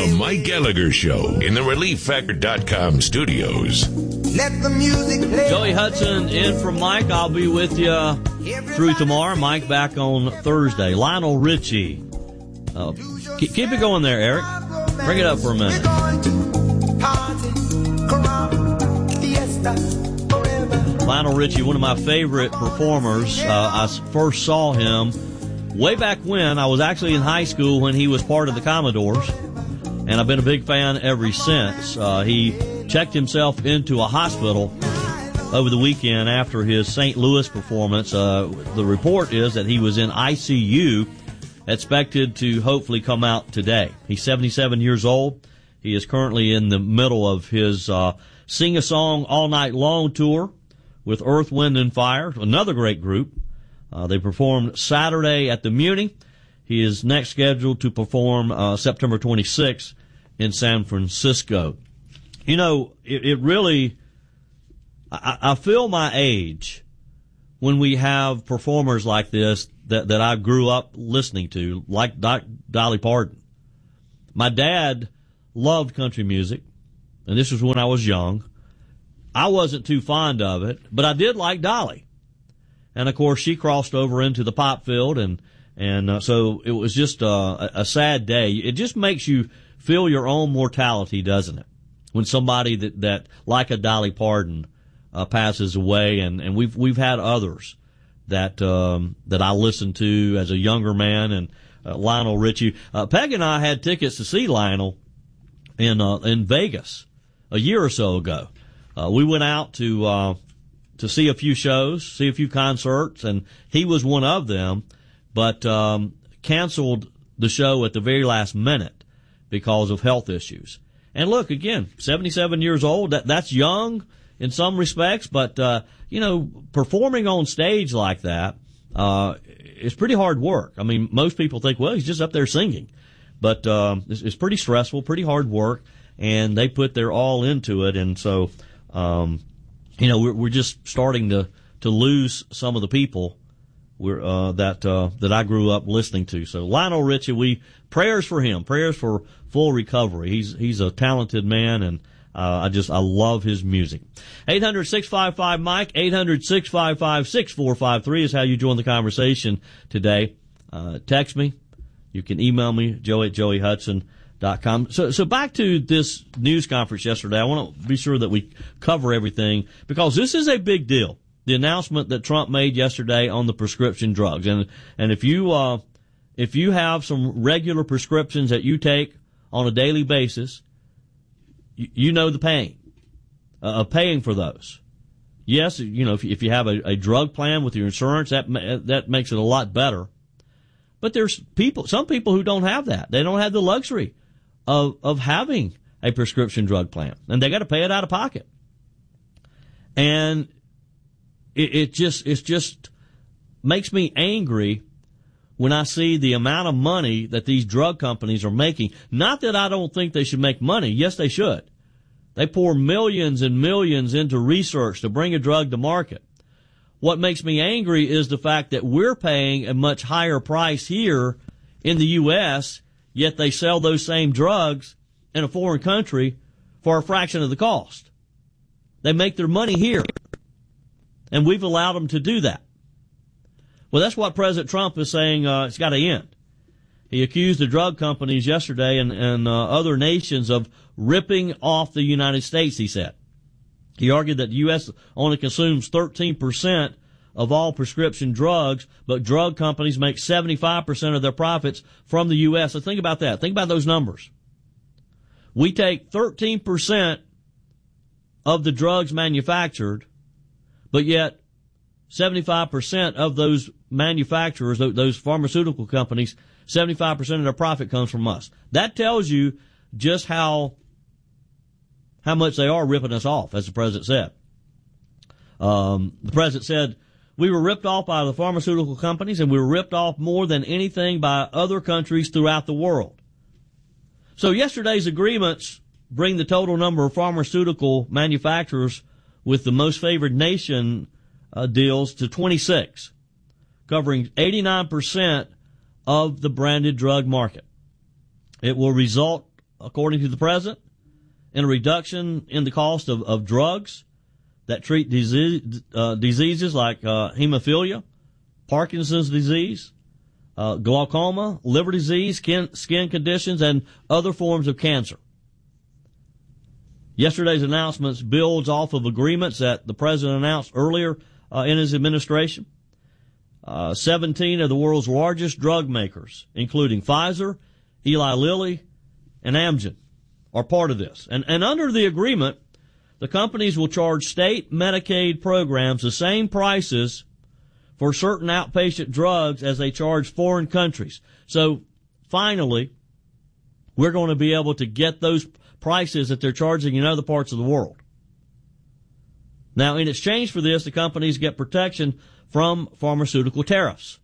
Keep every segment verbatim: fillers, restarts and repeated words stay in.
The Mike Gallagher Show in the Relief Factor dot com studios. Let the music play. Joey Hudson in from Mike. I'll be with you through tomorrow. Mike back on Thursday. Lionel Richie. Uh, keep, keep it going there, Eric. Bring it up for a minute. Lionel Richie, one of my favorite performers. Uh, I first saw him way back when. I was actually in high school when he was part of the Commodores, and I've been a big fan ever since. Uh, he checked himself into a hospital over the weekend after his Saint Louis performance. Uh, the report is that he was in I C U, expected to hopefully come out today. He's seventy-seven years old. He is currently in the middle of his uh, Sing a Song All Night Long tour with Earth, Wind, and Fire, another great group. Uh, they performed Saturday at the Muni. He is next scheduled to perform uh, September twenty-sixth in San Francisco. You know, it, it really, I, I feel my age when we have performers like this that, that I grew up listening to, like Doc, Dolly Parton. My dad loved country music, and this was when I was young. I wasn't too fond of it, but I did like Dolly. And, of course, she crossed over into the pop field, and, and uh, so it was just uh, a, a sad day. It just makes you feel your own mortality, doesn't it? When somebody that, that like a Dolly Parton, uh, passes away, and, and we've, we've had others that, um, that I listened to as a younger man, and, uh, Lionel Richie. Uh, Peg and I had tickets to see Lionel in, uh, in Vegas a year or so ago. Uh, we went out to, uh, to see a few shows, see a few concerts, and he was one of them, but, um, canceled the show at the very last minute because of health issues. And look, again, seventy-seven years old, that, that's young in some respects, but, uh, you know, performing on stage like that, uh, is pretty hard work. I mean, most people think, well, he's just up there singing, but, um, it's, it's pretty stressful, pretty hard work, and they put their all into it, and so, um, you know, we're, we're just starting to, to lose some of the people we're, uh, that, uh, that I grew up listening to. So Lionel Richie, we, prayers for him, prayers for full recovery. He's, he's a talented man, and, uh, I just, I love his music. eight hundred, six five five, Mike, eight hundred, six five five, six four five three is how you join the conversation today. Uh, text me. You can email me, joe at joey hudson dot com. So, so back to this news conference yesterday. I want to be sure that we cover everything, because this is a big deal. The announcement that Trump made yesterday on the prescription drugs. And, and if you, uh, if you have some regular prescriptions that you take on a daily basis, you, you know the pain uh, of paying for those. Yes, you know, if, if you have a, a drug plan with your insurance, that, that makes it a lot better. But there's people, some people who don't have that. They don't have the luxury of, of having a prescription drug plan, and they got to pay it out of pocket. And it, it just, it just makes me angry when I see the amount of money that these drug companies are making. Not that I don't think they should make money. Yes, they should. They pour millions and millions into research to bring a drug to market. What makes me angry is the fact that we're paying a much higher price here in the U S, yet they sell those same drugs in a foreign country for a fraction of the cost. They make their money here, and we've allowed them to do that. Well, that's what President Trump is saying, uh, it's got to end. He accused the drug companies yesterday and, and uh, other nations of ripping off the United States, he said. He argued that the U S only consumes thirteen percent of all prescription drugs, but drug companies make seventy-five percent of their profits from the U S. So think about that. Think about those numbers. We take thirteen percent of the drugs manufactured, but yet seventy-five percent of those manufacturers, those pharmaceutical companies, seventy-five percent of their profit comes from us. That tells you just how how much they are ripping us off, as the president said. Um, the president said, we were ripped off by the pharmaceutical companies, and we were ripped off more than anything by other countries throughout the world. So yesterday's agreements bring the total number of pharmaceutical manufacturers with the most favored nation uh, deals to twenty-six, covering eighty-nine percent of the branded drug market. It will result according to the president, in a reduction in the cost of, of drugs that treat disease, uh, diseases like uh, hemophilia, Parkinson's disease, uh, glaucoma, liver disease, skin, skin conditions, and other forms of cancer. Yesterday's announcements builds off of agreements that the president announced earlier uh, in his administration. Uh, seventeen of the world's largest drug makers, including Pfizer, Eli Lilly, and Amgen, are part of this. And, and under the agreement, the companies will charge state Medicaid programs the same prices for certain outpatient drugs as they charge foreign countries. So finally, we're going to be able to get those prices that they're charging in other parts of the world. Now, in exchange for this, the companies get protection from pharmaceutical tariffs.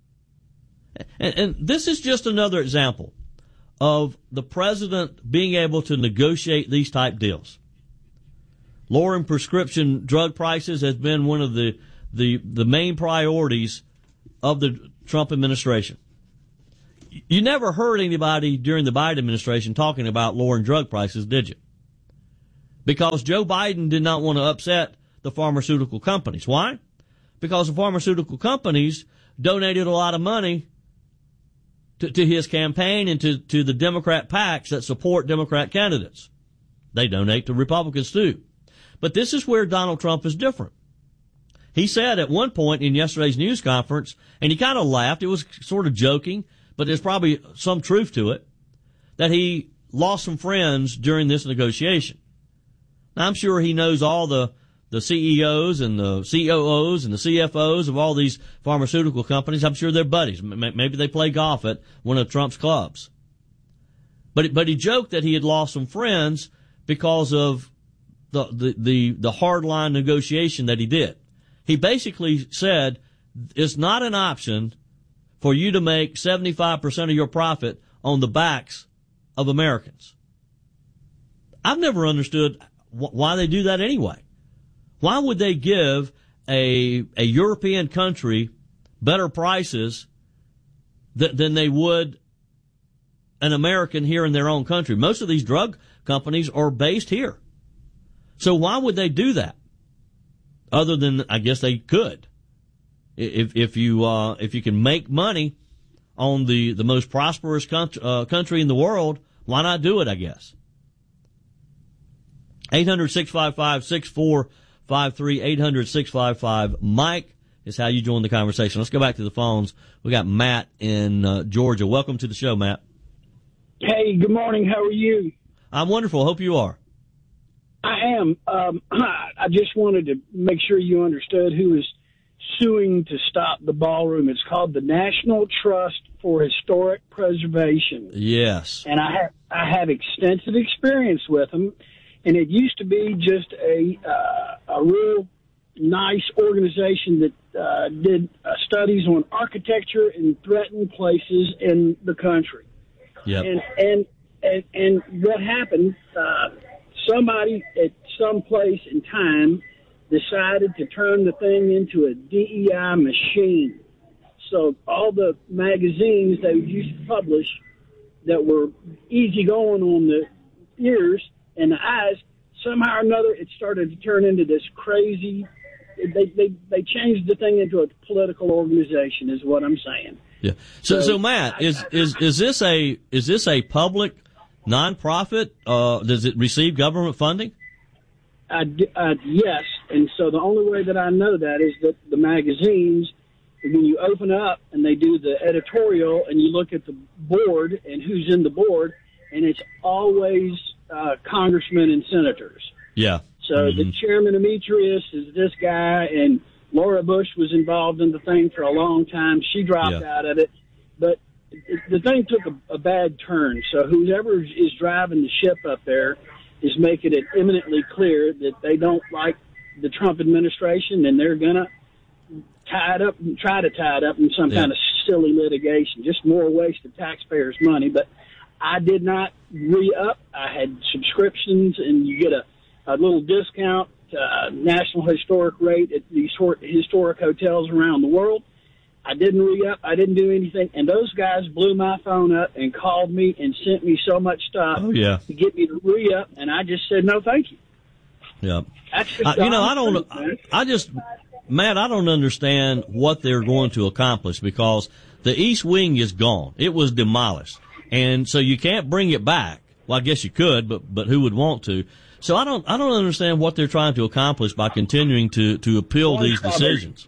And, and this is just another example of the president being able to negotiate these type deals. Lowering prescription drug prices has been one of the, the, the main priorities of the Trump administration. You never heard anybody during the Biden administration talking about lowering drug prices, did you? Because Joe Biden did not want to upset the pharmaceutical companies. Why? Because the pharmaceutical companies donated a lot of money to, to his campaign and to, to the Democrat PACs that support Democrat candidates. They donate to Republicans too. But this is where Donald Trump is different. He said at one point in yesterday's news conference, and he kind of laughed, it was sort of joking, but there's probably some truth to it, that he lost some friends during this negotiation. Now, I'm sure he knows all the, the C E Os and the C O Os and the C F Os of all these pharmaceutical companies. I'm sure they're buddies. Maybe they play golf at one of Trump's clubs. But, but he joked that he had lost some friends because of the, the, the, the hardline negotiation that he did. He basically said it's not an option for you to make seventy-five percent of your profit on the backs of Americans. I've never understood wh- why they do that anyway. Why would they give a, a European country better prices th- than they would an American here in their own country? Most of these drug companies are based here. So why would they do that? Other than, I guess they could. If, if you, uh, if you can make money on the, the most prosperous country, uh, country in the world, why not do it, I guess? eight hundred, six five five, six four five three, eight hundred, six five five, Mike is how you join the conversation. Let's go back to the phones. We got Matt in, uh, Georgia. Welcome to the show, Matt. Hey, good morning. How are you? I'm wonderful. Hope you are. I am. Um, I just wanted to make sure you understood who is suing to stop the ballroom. It's called the National Trust for Historic Preservation. Yes. And I have, I have extensive experience with them. And it used to be just a, uh, a real nice organization that uh, did uh, studies on architecture in threatened places in the country. Yep. And, and, and, and what happened, uh, somebody at some place in time decided to turn the thing into a D E I machine. So all the magazines they used to publish that were easy going on the ears and the eyes, somehow or another it started to turn into this crazy, they, they, they changed the thing into a political organization is what I'm saying. Yeah. So, so, So, Matt, is, is, is this a, is this a public nonprofit? Uh, does it receive government funding? I, uh, yes, and so the only way that I know that is that the magazines, when you open up and they do the editorial and you look at the board and who's in the board, and it's always uh, congressmen and senators. Yeah. So mm-hmm. the chairman Demetrius is this guy, and Laura Bush was involved in the thing for a long time. She dropped yeah. out of it, but it, the thing took a, a bad turn. So whoever is driving the ship up there is making it eminently clear that they don't like the Trump administration, and they're going to tie it up and try to tie it up in some yeah. kind of silly litigation, just more waste of taxpayers' money. But I did not re-up. I had subscriptions, and you get a, a little discount, uh, national historic rate at these historic hotels around the world. I didn't re-up. I didn't do anything. And those guys blew my phone up and called me and sent me so much stuff oh, yeah. to get me to re-up. And I just said, no, thank you. Yeah. That's just I, you know, I don't, truth, I, I just, Matt, I don't understand what they're going to accomplish because the East Wing is gone. It was demolished. And so you can't bring it back. Well, I guess you could, but, but who would want to? So I don't, I don't understand what they're trying to accomplish by continuing to, to appeal these decisions.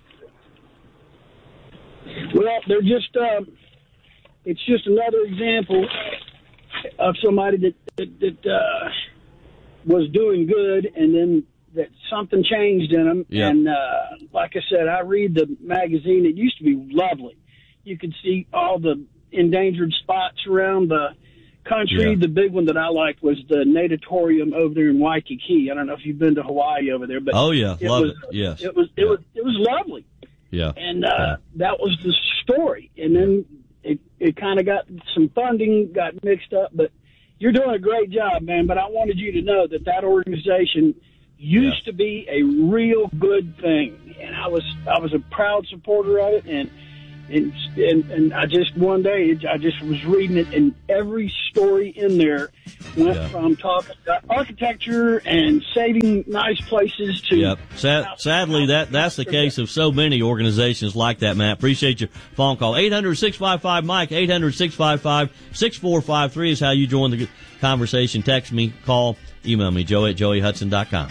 Well, they're just, um, it's just another example of somebody that, that, that uh, was doing good and then that something changed in them. Yep. And uh, like I said, I read the magazine. It used to be lovely. You could see all the endangered spots around the country. Yeah. The big one that I liked was the Natatorium over there in Waikiki. I don't know if you've been to Hawaii over there, but oh yeah, it love was, it. Yes, it was it yeah. was it was lovely. Yeah, and uh, yeah. that was the story. And then it it kind of got some funding got mixed up. But you're doing a great job, man. But I wanted you to know that that organization used yeah. to be a real good thing, and I was I was a proud supporter of it. And. And, and and I just one day I just was reading it, and every story in there went yeah. from talking about architecture and saving nice places to. Yep. Sad, sadly, that that's the case of so many organizations like that. Matt, appreciate your phone call. eight hundred, six five five, Mike. eight hundred, six five five, six four five three is how you join the conversation. Text me, call, email me, Joey at joey hudson dot com.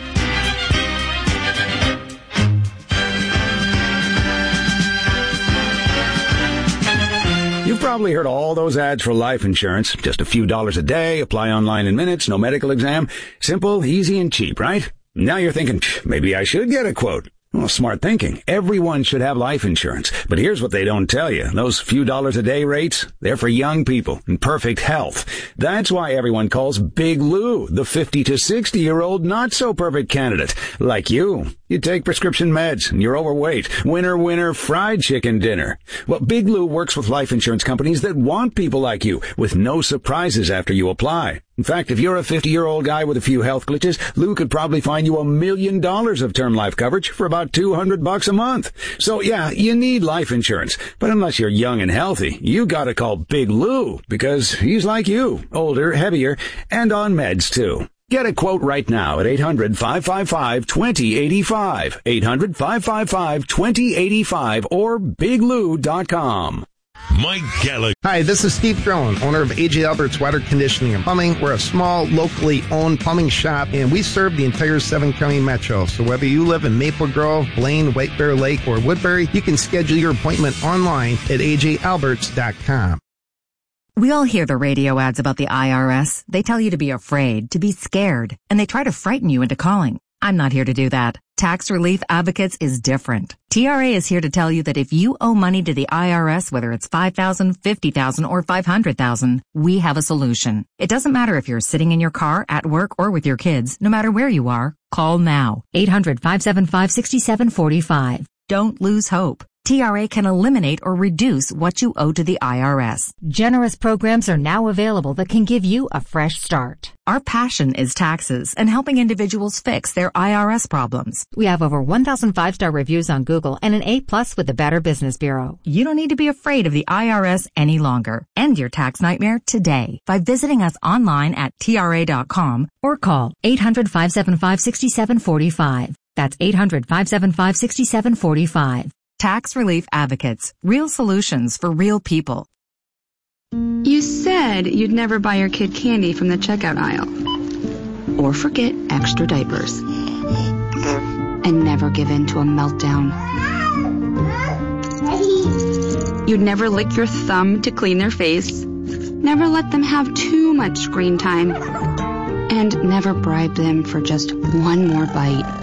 You've probably heard all those ads for life insurance. Just a few dollars a day, apply online in minutes, no medical exam. Simple, easy, and cheap, right? Now you're thinking, maybe I should get a quote. Well, smart thinking. Everyone should have life insurance. But here's what they don't tell you. Those few dollars a day rates, they're for young people in perfect health. That's why everyone calls Big Lou the fifty to sixty year old not so perfect candidate. Like you. You take prescription meds and you're overweight. Winner, winner, fried chicken dinner. Well, Big Lou works with life insurance companies that want people like you with no surprises after you apply. In fact, if you're a fifty-year-old guy with a few health glitches, Lou could probably find you a million dollars of term life coverage for about two hundred bucks a month. So yeah, you need life insurance. But unless you're young and healthy, you gotta call Big Lou because he's like you, older, heavier, and on meds too. Get a quote right now at eight hundred, five five five, two zero eight five, eight hundred, five five five, two zero eight five, or big lou dot com. Mike Gallagher. Hi, this is Steve Throne, owner of A J Albert's Water Conditioning and Plumbing. We're a small, locally owned plumbing shop, and we serve the entire seven-county metro. So whether you live in Maple Grove, Blaine, White Bear Lake, or Woodbury, you can schedule your appointment online at a j alberts dot com. We all hear the radio ads about the I R S. They tell you to be afraid, to be scared, and they try to frighten you into calling. I'm not here to do that. Tax Relief Advocates is different. T R A is here to tell you that if you owe money to the I R S, whether it's five thousand dollars, fifty thousand dollars, or five hundred thousand dollars, we have a solution. It doesn't matter if you're sitting in your car, at work, or with your kids. No matter where you are, call now. eight hundred, five seven five, six seven four five. Don't lose hope. T R A can eliminate or reduce what you owe to the I R S. Generous programs are now available that can give you a fresh start. Our passion is taxes and helping individuals fix their I R S problems. We have over one thousand five-star reviews on Google and an A plus with the Better Business Bureau. You don't need to be afraid of the I R S any longer. End your tax nightmare today by visiting us online at T R A dot com or call eight hundred, five seven five, six seven four five. That's eight hundred, five seven five, six seven four five. Tax Relief Advocates. Real solutions for real people. You said you'd never buy your kid candy from the checkout aisle. Or forget extra diapers. And never give in to a meltdown. You'd never lick your thumb to clean their face. Never let them have too much screen time. And never bribe them for just one more bite.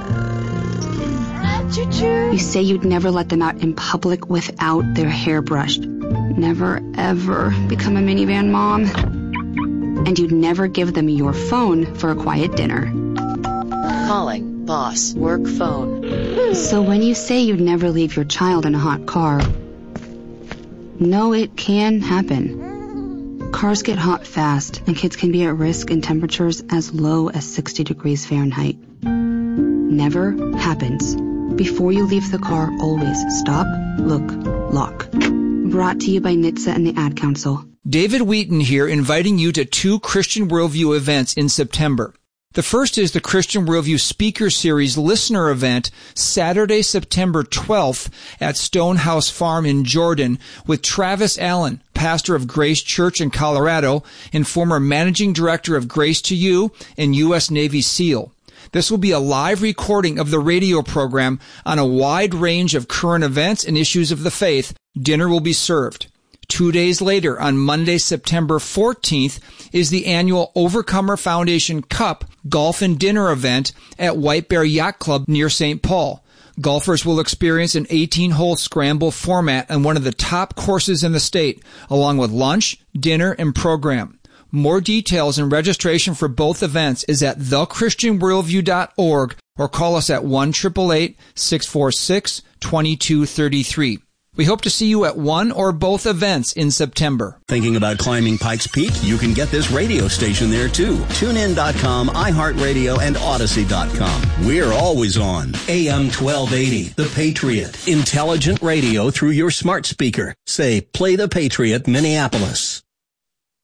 You say you'd never let them out in public without their hair brushed. Never, ever become a minivan mom. And you'd never give them your phone for a quiet dinner. Calling boss work phone. So when you say you'd never leave your child in a hot car, no, it can happen. Cars get hot fast, and kids can be at risk in temperatures as low as sixty degrees Fahrenheit. Never happens. Before you leave the car, always stop, look, luck. Brought to you by N H T S A and the Ad Council. David Wheaton here, inviting you to two Christian Worldview events in September. The first is the Christian Worldview Speaker Series Listener Event, Saturday, September twelfth at Stonehouse Farm in Jordan with Travis Allen, pastor of Grace Church in Colorado and former managing director of Grace to You and U S Navy SEAL. This will be a live recording of the radio program on a wide range of current events and issues of the faith. Dinner will be served. Two days later, on Monday, September fourteenth, is the annual Overcomer Foundation Cup Golf and Dinner event at White Bear Yacht Club near Saint Paul. Golfers will experience an eighteen-hole scramble format on one of the top courses in the state, along with lunch, dinner, and program. More details and registration for both events is at the christian worldview dot org or call us at one eight eight eight, six four six, two two three three. We hope to see you at one or both events in September. Thinking about climbing Pikes Peak? You can get this radio station there too. tune in dot com, iHeartRadio, and Odyssey dot com. We're always on. A M twelve eighty, The Patriot. Intelligent radio through your smart speaker. Say, play The Patriot, Minneapolis.